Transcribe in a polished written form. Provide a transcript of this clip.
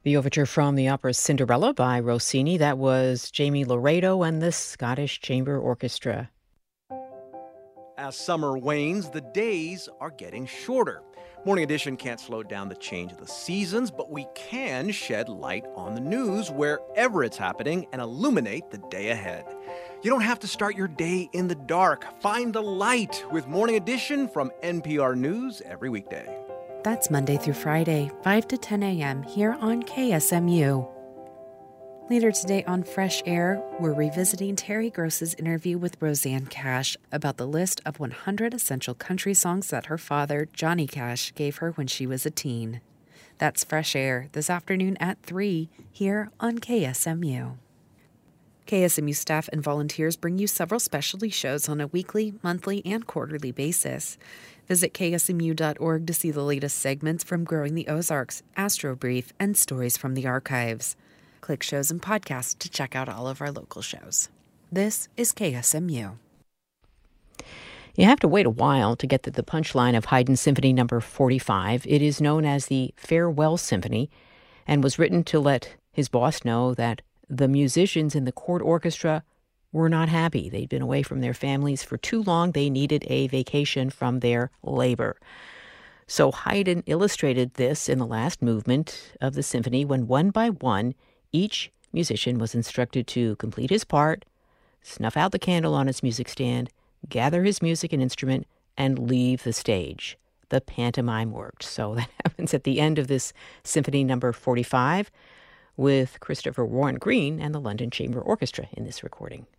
The overture from the opera Cinderella by Rossini. That was Jamie Laredo and the Scottish Chamber Orchestra. As summer wanes, the days are getting shorter. Morning Edition can't slow down the change of the seasons, but we can shed light on the news wherever it's happening and illuminate the day ahead. You don't have to start your day in the dark. Find the light with Morning Edition from NPR News every weekday. That's Monday through Friday, 5 to 10 a.m. here on KSMU. Later today on Fresh Air, we're revisiting Terry Gross's interview with Rosanne Cash about the list of 100 essential country songs that her father, Johnny Cash, gave her when she was a teen. That's Fresh Air this afternoon at 3 here on KSMU. KSMU staff and volunteers bring you several specialty shows on a weekly, monthly, and quarterly basis. Visit ksmu.org to see the latest segments from Growing the Ozarks, Astro Brief, and Stories from the Archives. Click Shows and Podcasts to check out all of our local shows. This is KSMU. You have to wait a while to get to the punchline of Haydn Symphony No. 45. It is known as the Farewell Symphony and was written to let his boss know that the musicians in the court orchestra were not happy. They'd been away from their families for too long. They needed a vacation from their labor. So Haydn illustrated this in the last movement of the symphony when one by one, each musician was instructed to complete his part, snuff out the candle on his music stand, gather his music and instrument, and leave the stage. The pantomime worked. So that happens at the end of this Symphony No. 45 with Christopher Warren Green and the London Chamber Orchestra in this recording.